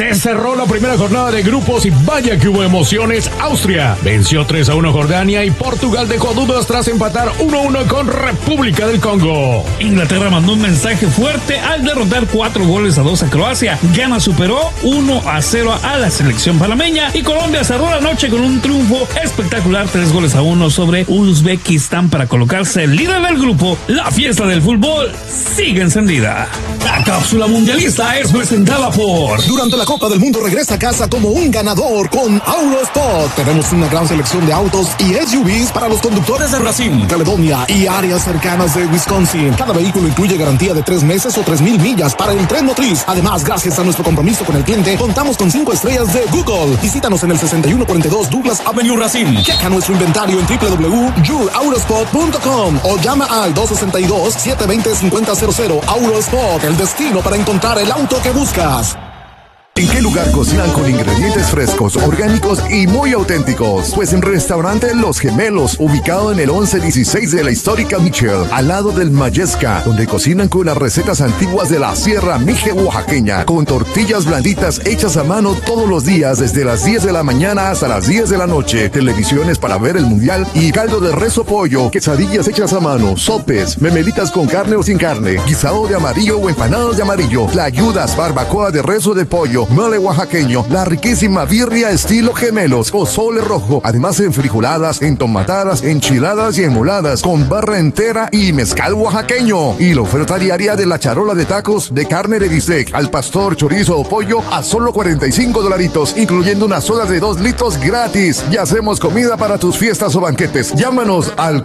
Se cerró la primera jornada de grupos y vaya que hubo emociones. Austria venció 3-1 Jordania y Portugal dejó dudas tras empatar 1-1 con República del Congo. Inglaterra mandó un mensaje fuerte al derrotar 4-2 a Croacia. Ghana superó 1-0 a la selección panameña y Colombia cerró la noche con un triunfo espectacular 3-1 sobre Uzbekistán para colocarse líder del grupo. La fiesta del fútbol sigue encendida. La cápsula mundialista es presentada por... Durante la Copa del Mundo regresa a casa como un ganador con Autospot. Tenemos una gran selección de autos y SUVs para los conductores de Racine, Caledonia y áreas cercanas de Wisconsin. Cada vehículo incluye garantía de 3 meses o 3,000 millas para el tren motriz. Además, gracias a nuestro compromiso con el cliente, contamos con 5 estrellas de Google. Visítanos en el 6142 Douglas Avenue Racine. Checa nuestro inventario en www.yourautospot.com o llama al 262-720-5000. Autospot, el destino para encontrar el auto que buscas. ¿En qué lugar cocinan con ingredientes frescos, orgánicos y muy auténticos? Pues en Restaurante Los Gemelos, ubicado en el 1116 de la histórica Mitchell, al lado del Mayesca, donde cocinan con las recetas antiguas de la Sierra Mije oaxaqueña, con tortillas blanditas hechas a mano todos los días desde las 10 de la mañana hasta las 10 de la noche, televisiones para ver el mundial y caldo de res o pollo, quesadillas hechas a mano, sopes, memelitas con carne o sin carne, guisado de amarillo o empanadas de amarillo, tlayudas, barbacoa de res o de pollo, mole oaxaqueño, la riquísima birria estilo Gemelos, pozole rojo, además enfrijoladas, entomatadas, enchiladas y emoladas, con barra entera y mezcal oaxaqueño. Y la oferta diaria de la charola de tacos de carne de bistec, al pastor, chorizo o pollo a solo $45, incluyendo una soda de 2 litros gratis. Y hacemos comida para tus fiestas o banquetes. Llámanos al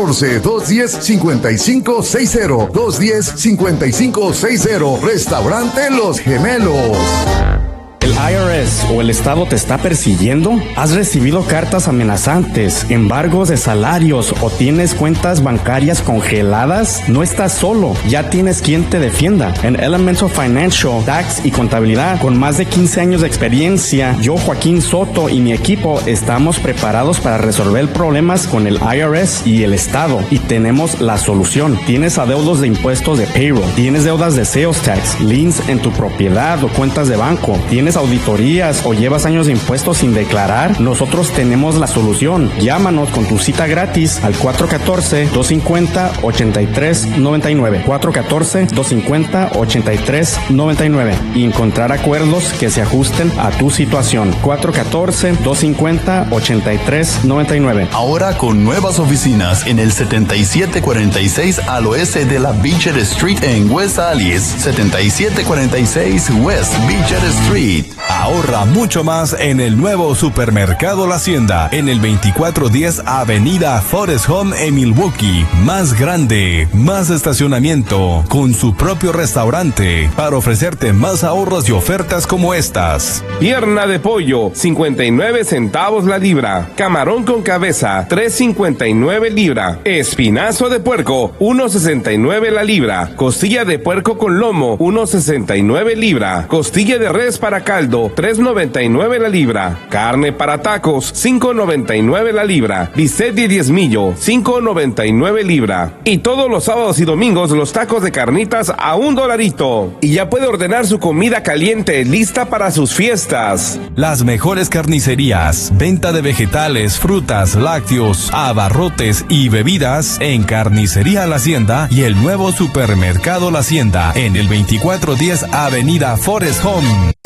414-210-5560. 210-5560. Restaurante Los Gemelos. ¿El IRS o el Estado te está persiguiendo? ¿Has recibido cartas amenazantes, embargos de salarios o tienes cuentas bancarias congeladas? No estás solo, ya tienes quien te defienda. En Elemental Financial, Tax y Contabilidad, con más de 15 años de experiencia, yo, Joaquín Soto y mi equipo estamos preparados para resolver problemas con el IRS y el Estado y tenemos la solución. ¿Tienes adeudos de impuestos de payroll? ¿Tienes deudas de sales tax, liens en tu propiedad o cuentas de banco? ¿Tienes auditorías o llevas años de impuestos sin declarar? Nosotros tenemos la solución. Llámanos con tu cita gratis al 414-250-8399. 414-250-8399 y encontrar acuerdos que se ajusten a tu situación. 414-250-8399. Ahora con nuevas oficinas en el 7746 al oeste de la Beecher Street en West Allis. 7746 West Beecher Street. Ahorra mucho más en el nuevo supermercado La Hacienda, en el 2410 Avenida Forest Home en Milwaukee. Más grande, más estacionamiento, con su propio restaurante, para ofrecerte más ahorros y ofertas como estas. Pierna de pollo, 59 centavos la libra. Camarón con cabeza, 3.59 libra. Espinazo de puerco, 1.69 la libra. Costilla de puerco con lomo, 1.69 libra. Costilla de res para caldo, $3.99 la libra. Carne para tacos, $5.99 la libra. Bistec de diezmillo, $5.99 libra. Y todos los sábados y domingos los tacos de carnitas a $1. Y ya puede ordenar su comida caliente lista para sus fiestas. Las mejores carnicerías, venta de vegetales, frutas, lácteos, abarrotes y bebidas en Carnicería La Hacienda y el nuevo supermercado La Hacienda en el 2410 Avenida Forest Home.